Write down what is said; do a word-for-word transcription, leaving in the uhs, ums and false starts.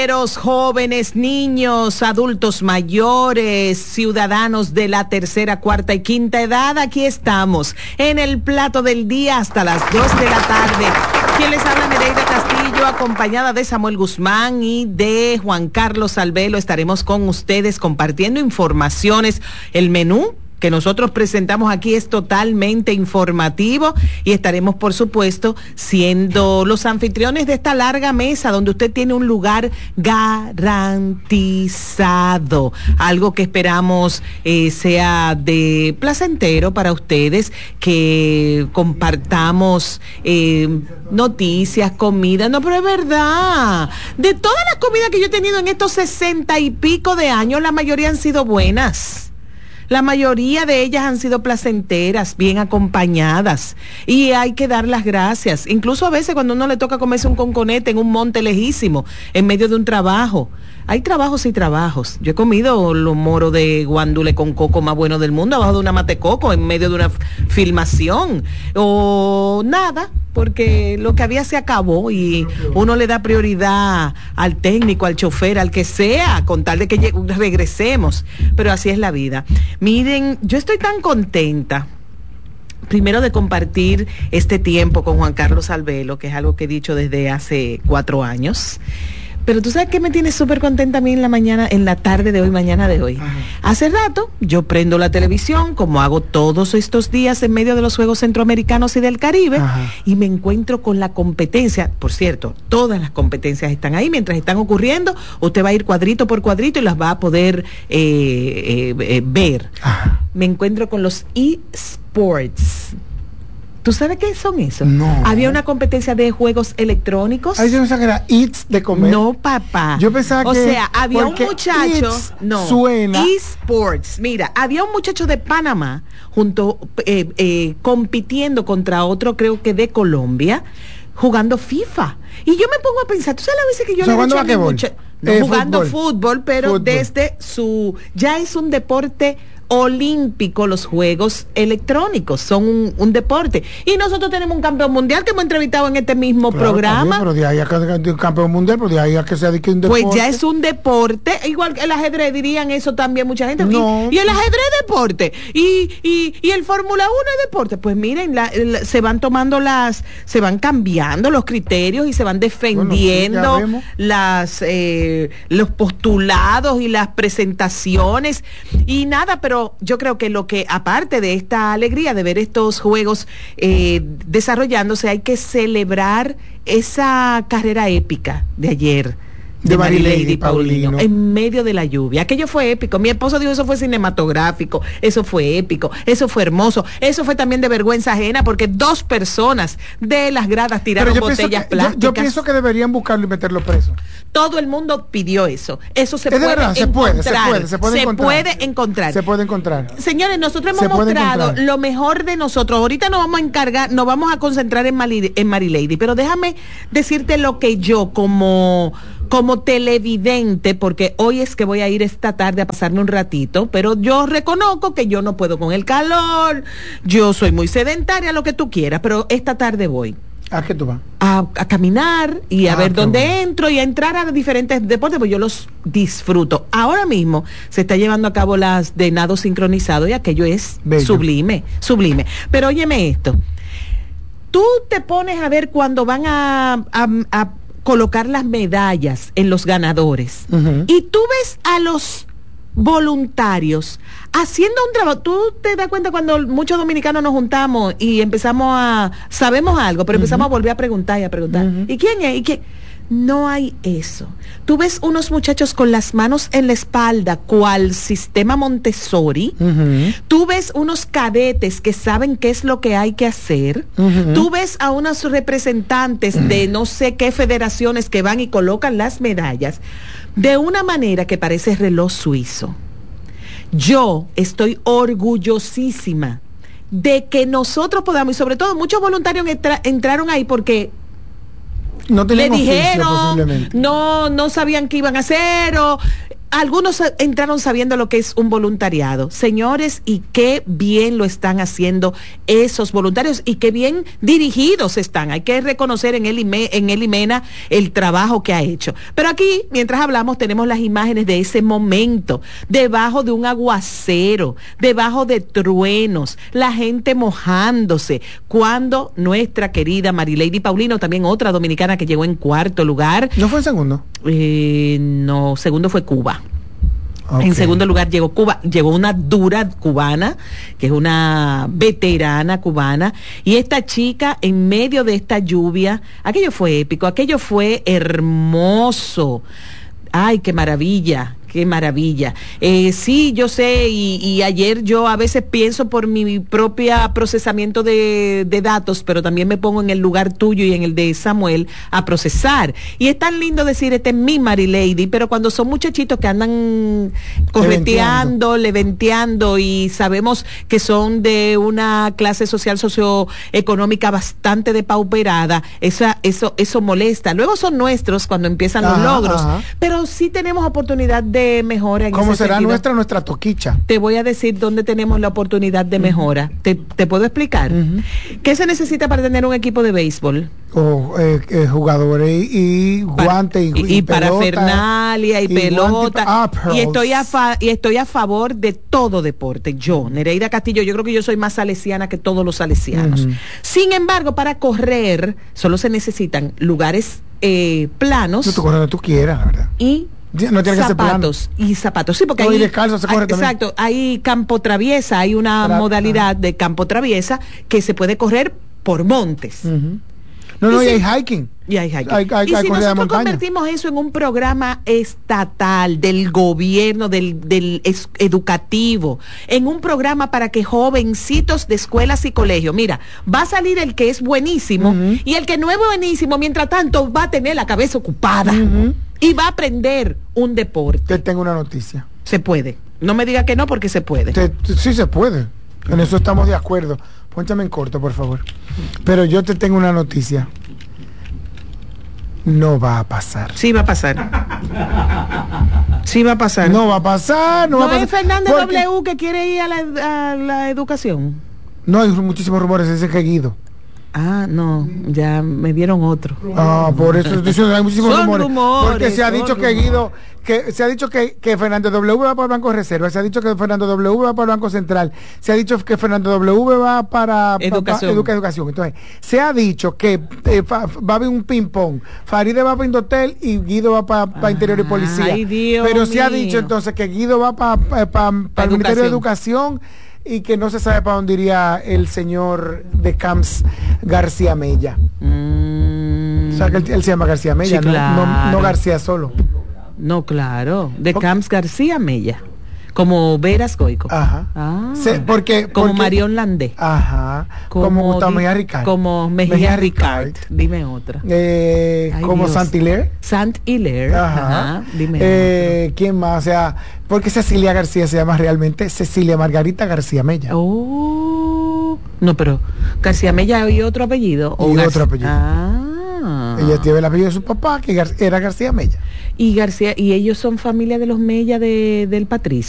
Jóvenes, niños, adultos mayores, ciudadanos de la tercera, cuarta y quinta edad, aquí estamos en el plato del día hasta las dos de la tarde. Quien les habla, Nereida Castillo, acompañada de Samuel Guzmán y de Juan Carlos Albelo. Estaremos con ustedes compartiendo informaciones. El menú que nosotros presentamos aquí es totalmente informativo y estaremos, por supuesto, siendo los anfitriones de esta larga mesa donde usted tiene un lugar garantizado, algo que esperamos eh, sea de placentero para ustedes, que compartamos eh, noticias, comida. No, pero es verdad, de todas las comidas que yo he tenido en estos sesenta y pico de años, la mayoría han sido buenas. La mayoría de ellas han sido placenteras, bien acompañadas, y hay que dar las gracias. Incluso a veces cuando uno le toca comerse un conconete en un monte lejísimo, en medio de un trabajo. Hay trabajos y trabajos. Yo he comido los moros de guándule con coco más buenos del mundo, abajo de una mate coco, en medio de una filmación, o nada, porque lo que había se acabó y uno le da prioridad al técnico, al chofer, al que sea, con tal de que llegue, regresemos. Pero así es la vida. Miren, yo estoy tan contenta, primero, de compartir este tiempo con Juan Carlos Albelo, que es algo que he dicho desde hace cuatro años. Pero tú sabes que me tiene súper contenta a mí en la mañana, en la tarde de hoy, mañana de hoy. Ajá. Hace rato yo prendo la televisión, como hago todos estos días en medio de los Juegos Centroamericanos y del Caribe, Ajá. y me encuentro con la competencia. Por cierto, todas las competencias están ahí. Mientras están ocurriendo, usted va a ir cuadrito por cuadrito y las va a poder eh, eh, eh, ver. Ajá. Me encuentro con los eSports. ¿Tú sabes qué son esos? No. Había una competencia de juegos electrónicos. Ay, yo pensaba que era Eats de comer. No, papá. Yo pensaba o que... O sea, había un muchacho... No. Suena... eSports. Mira, había un muchacho de Panamá junto, eh, eh, compitiendo contra otro, creo que de Colombia, jugando FIFA. Y yo me pongo a pensar, ¿tú sabes la veces que yo o sea, le he dicho a mi mucha... no, eh, jugando fútbol, fútbol pero fútbol. Desde su... Ya es un deporte olímpico. Los juegos electrónicos son un, un deporte, y nosotros tenemos un campeón mundial que hemos entrevistado en este mismo claro, programa. También, pero de ahí a que un campeón mundial, pero de ahí a que sea de que un deporte. Pues ya es un deporte, igual que el ajedrez, dirían eso también mucha gente. No. Y, y el ajedrez es deporte, y, y, y el Fórmula uno es deporte. Pues miren, la, la, se van tomando las, se van cambiando los criterios y se van defendiendo bueno, sí, las eh, los postulados y las presentaciones y nada, pero yo creo que lo que, aparte de esta alegría de ver estos juegos eh, desarrollándose, hay que celebrar esa carrera épica de ayer de Marilady Paulino en medio de la lluvia. Aquello fue épico. Mi esposo dijo, eso fue cinematográfico, eso fue épico, eso fue hermoso, eso fue también de vergüenza ajena, porque dos personas de las gradas tiraron botellas que, plásticas. Yo, yo pienso que deberían buscarlo y meterlo preso. Todo el mundo pidió eso. Eso se es puede, verdad, se encontrar. Puede, se puede, se puede se encontrar. puede encontrar. Se puede encontrar. Señores, nosotros hemos se mostrado lo mejor de nosotros. Ahorita nos vamos a encargar, nos vamos a concentrar en Marilady, en Marilady, pero déjame decirte lo que yo como como televidente, porque hoy es que voy a ir esta tarde a pasarme un ratito, pero yo reconozco que yo no puedo con el calor, yo soy muy sedentaria, lo que tú quieras, pero esta tarde voy. ¿A qué tú vas? A, a caminar y a ah, ver dónde bueno. entro y a entrar a diferentes deportes, pues yo los disfruto. Ahora mismo se está llevando a cabo las de nado sincronizado y aquello es Bello. sublime, sublime. Pero óyeme esto, tú te pones a ver cuando van a, a, a colocar las medallas en los ganadores, uh-huh. y tú ves a los voluntarios haciendo un trabajo. Tú te das cuenta cuando muchos dominicanos nos juntamos y empezamos a, sabemos algo, pero empezamos uh-huh. a volver a preguntar y a preguntar, uh-huh. ¿y quién es? ¿Y quién? No hay eso. Tú ves unos muchachos con las manos en la espalda, cual sistema Montessori. Uh-huh. Tú ves unos cadetes que saben qué es lo que hay que hacer. Uh-huh. Tú ves a unos representantes uh-huh. de no sé qué federaciones que van y colocan las medallas de una manera que parece reloj suizo. Yo estoy orgullosísima de que nosotros podamos, y sobre todo muchos voluntarios entra, entraron ahí porque no le dijeron, no, no sabían qué iban a hacer, o algunos entraron sabiendo lo que es un voluntariado. Señores, y qué bien lo están haciendo esos voluntarios y qué bien dirigidos están. Hay que reconocer en el en el IMENA el trabajo que ha hecho. Pero aquí, mientras hablamos, tenemos las imágenes de ese momento, debajo de un aguacero, debajo de truenos, la gente mojándose, cuando nuestra querida Marilady Paulino, también otra dominicana que llegó en cuarto lugar. ¿No fue en segundo? Eh, no, segundo fue Cuba. Okay. En segundo lugar llegó Cuba, llegó una dura cubana, que es una veterana cubana, y esta chica en medio de esta lluvia, aquello fue épico, aquello fue hermoso. Ay, qué maravilla, qué maravilla. Eh, sí, yo sé, y, y ayer yo a veces pienso por mi propia procesamiento de, de datos, pero también me pongo en el lugar tuyo y en el de Samuel a procesar. Y es tan lindo decir, este es mi Marilady, pero cuando son muchachitos que andan correteando, leventeando, y sabemos que son de una clase social socioeconómica bastante depauperada, esa, eso, eso molesta. Luego son nuestros cuando empiezan los ajá, logros, ajá. Pero sí tenemos oportunidad de mejora en ¿Cómo ese será sentido. nuestra nuestra toquicha? Te voy a decir dónde tenemos la oportunidad de mejora. Uh-huh. ¿Te, te puedo explicar? Uh-huh. ¿Qué se necesita para tener un equipo de béisbol? Oh, eh, eh, jugadores y, y guantes y, y, y, y parafernalia y, y pelota. Ah, y estoy a fa, y estoy a favor de todo deporte. Yo, Nereida Castillo, yo creo que yo soy más salesiana que todos los salesianos. Uh-huh. Sin embargo, para correr solo se necesitan lugares eh, planos. No, tú corres donde tú quieras, la verdad. Y no tiene zapatos que ser y zapatos, sí, porque no, hay, y descalzo se corre hay también. Exacto, hay campo traviesa, hay una Tra- modalidad uh-huh. de campo traviesa que se puede correr por montes. Uh-huh. No, no, y, y si, hay hiking. Y hay hiking. Hay, hay, y hay si nosotros convertimos eso en un programa estatal del gobierno, del, del es, educativo, en un programa para que jovencitos de escuelas y colegios, mira, va a salir el que es buenísimo uh-huh. y el que no es buenísimo, mientras tanto, va a tener la cabeza ocupada uh-huh. y va a aprender un deporte. Te tengo una noticia. Se puede. No me diga que no, porque se puede. Te, te, sí se puede. En eso estamos de acuerdo. Pónchame en corto, por favor. Pero yo te tengo una noticia. No va a pasar. Sí va a pasar. Sí va a pasar. No va a pasar. No, no va a pasar. Es Fernández Porque... W que quiere ir a la, a la educación. No, hay muchísimos rumores. Ese que Guido. Ah, no, ya me dieron otro. Ah, por eso estoy diciendo, hay muchísimos rumores, rumores. Porque se ha dicho rumores. que Guido, que se ha dicho que, que Fernando W va para el Banco Reserva, se ha dicho que Fernando W va para el Banco Central, se ha dicho que Fernando W va para educación. Pa, educa, educación. Entonces, se ha dicho que eh, fa, va a haber un ping pong. Faride va para Indotel y Guido va para pa Interior y Policía. Ay, Dios Pero mío. se ha dicho entonces que Guido va para pa, pa, pa el Ministerio de Educación, y que no se sabe para dónde iría el señor de Camps García Mella. Mm. O sea, que él, él se llama García Mella, Sí, no, claro. no, no García solo. No, claro, de Camps García Mella, como Veras Goico. Ajá. Ah, Se, porque, como porque, Marión Landé. Ajá. Como, como Gustavo Mejía Ricard. Como Mejía, Mejía Ricard. Ricard. Dime otra. Eh, Ay, como Dios. Saint-Hilaire. Saint-Hilaire. Ajá. Ajá. Dime eh, otra. ¿Quién más? O sea, porque Cecilia García se llama realmente Cecilia Margarita García Mella. Oh. No, pero García Mella y otro apellido. Y o otro Gar... apellido. Ah. Ella tiene el apellido de su papá, que era García Mella. Y García, y ellos son familia de los Mella de, del Patricio.